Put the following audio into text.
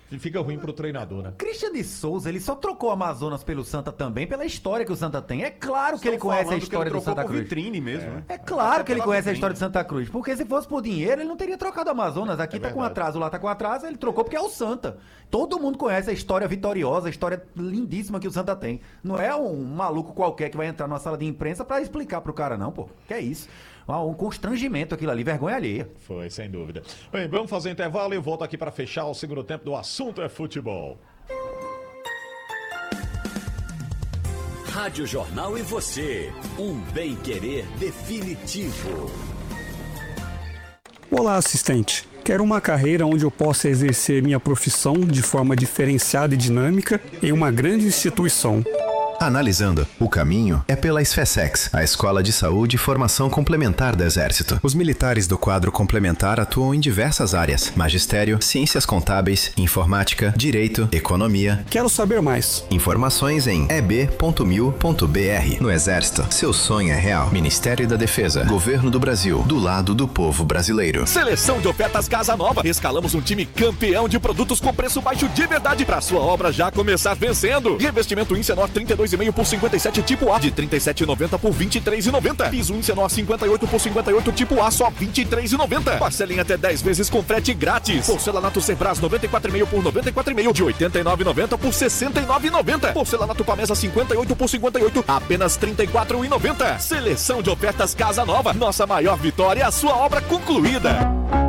fica ruim pro treinador, né? Christian de Souza, ele só trocou Amazonas pelo Santa também, pela história que o Santa tem. É claro que ele conhece a história do Santa Cruz. Vitrine mesmo, né? É claro que ele conhece a história do Santa Cruz. Porque se fosse por dinheiro, ele não teria trocado Amazonas. Aqui tá com atraso, lá tá com atraso, ele trocou porque é o Santa. Todo mundo conhece a história vitoriosa, a história lindíssima que o Santa tem. Não é um maluco qualquer que vai entrar numa sala de imprensa pra explicar pro cara, não, pô. Que é isso? Um constrangimento aquilo ali, vergonha alheia. Foi, sem dúvida. Bem, vamos fazer intervalo e eu volto aqui para fechar o segundo tempo do Assunto é Futebol. Rádio Jornal e você, um bem-querer definitivo. Olá, assistente. Quero uma carreira onde eu possa exercer minha profissão de forma diferenciada e dinâmica em uma grande instituição. Analisando, o caminho é pela SFSEX, a Escola de Saúde e Formação Complementar do Exército. Os militares do quadro complementar atuam em diversas áreas: magistério, ciências contábeis, informática, direito, economia. Quero saber mais. Informações em eb.mil.br. No Exército, seu sonho é real. Ministério da Defesa, Governo do Brasil, do lado do povo brasileiro. Seleção de ofertas Casa Nova. Escalamos um time campeão de produtos com preço baixo de verdade para sua obra já começar vencendo. Revestimento Incenor 32,5 por 57 tipo A de 37,90 por 23,90. Piso Incenor 58 por 58 tipo A só 23,90. Parcelem até 10 vezes com frete grátis. Porcelanato Cerbras 94,5 por 94,5 de 89,90 por 69,90. Porcelanato Pamesa 58 por 58 apenas 34,90. Seleção de ofertas Casa Nova. Nossa maior vitória, a sua obra concluída.